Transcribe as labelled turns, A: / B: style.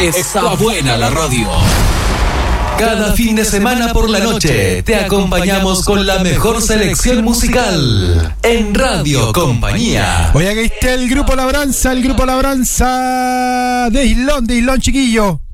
A: Está buena la radio. Cada fin de semana por la noche te acompañamos con la mejor selección musical en Radio Compañía.
B: Oye, que esté el grupo Labranza de Islón, chiquillo.